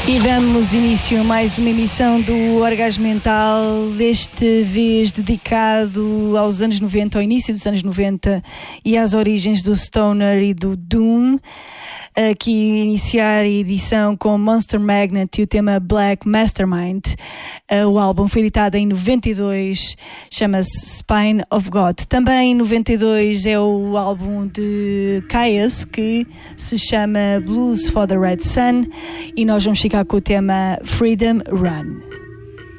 E damos início a mais uma emissão do Orgasmo Mental, desta vez dedicado aos anos 90, ao início dos anos 90 e às origens do Stoner e do Doom. Aqui iniciar a edição com Monster Magnet e o tema Black Mastermind. O álbum foi editado em 92, chama-se Spine of God. Também em 92 é o álbum de Kyuss, que se chama Blues for the Red Sun, e nós vamos ficar com o tema Freedom Run.